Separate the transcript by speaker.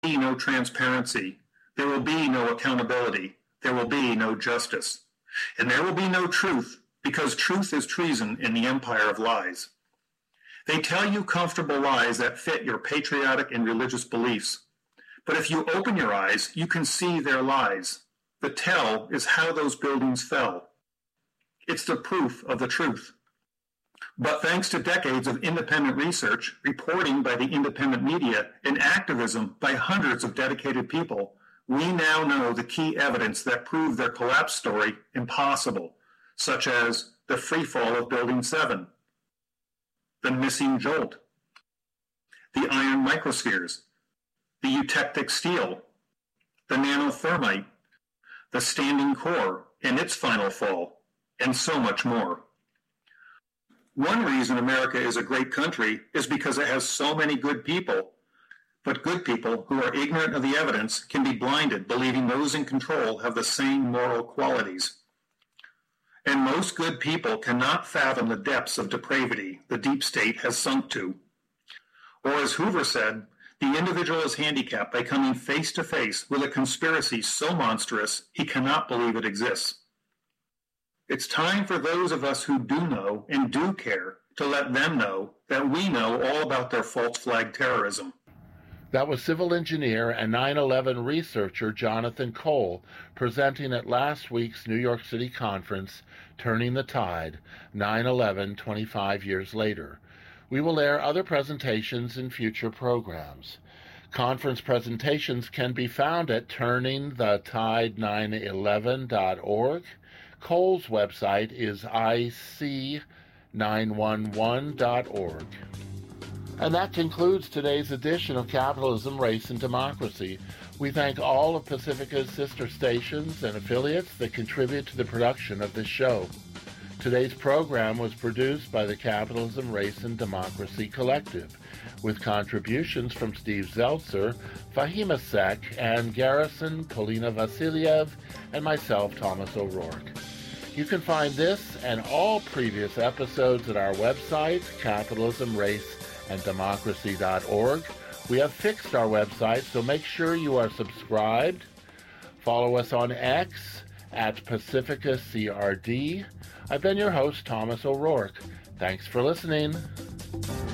Speaker 1: be no transparency. There will be no accountability. There will be no justice. And there will be no truth, because truth is treason in the empire of lies. They tell you comfortable lies that fit your patriotic and religious beliefs. But if you open your eyes, you can see their lies. The tell is how those buildings fell. It's the proof of the truth. But thanks to decades of independent research, reporting by the independent media, and activism by hundreds of dedicated people, we now know the key evidence that proved their collapse story impossible, such as the free fall of Building 7, the missing jolt, the iron microspheres, the eutectic steel, the nanothermite, the standing core and its final fall, and so much more. One reason America is a great country is because it has so many good people. But good people who are ignorant of the evidence can be blinded, believing those in control have the same moral qualities. And most good people cannot fathom the depths of depravity the deep state has sunk to. Or as Hoover said, the individual is handicapped by coming face to face with a conspiracy so monstrous he cannot believe it exists. It's time for those of us who do know and do care to let them know that we know all about their false flag terrorism.
Speaker 2: That was civil engineer and 9/11 researcher Jonathan Cole presenting at last week's New York City conference, Turning the Tide, 9/11 25 years later. We will air other presentations in future programs. Conference presentations can be found at turningthetide911.org. Cole's website is ic911.org. And that concludes today's edition of Capitalism, Race, and Democracy. We thank all of Pacifica's sister stations and affiliates that contribute to the production of this show. Today's program was produced by the Capitalism, Race, and Democracy Collective, with contributions from Steve Zeltzer, Fahima Sek, Ann Garrison, Polina Vasiliev, and myself, Thomas O'Rourke. You can find this and all previous episodes at our website, capitalismraceanddemocracy.org. We have fixed our website, so make sure you are subscribed. Follow us on X at PacificaCRD. I've been your host, Thomas O'Rourke. Thanks for listening.